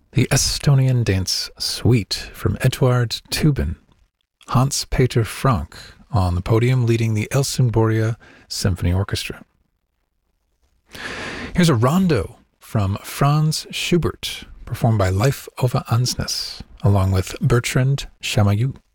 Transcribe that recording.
The Estonian Dance Suite from Eduard Tubin. Hans-Peter Frank on the podium leading the Helsingborgia Symphony Orchestra. Here's a rondo from Franz Schubert, performed by Leif Ove Ansnes, along with Bertrand Chamayou.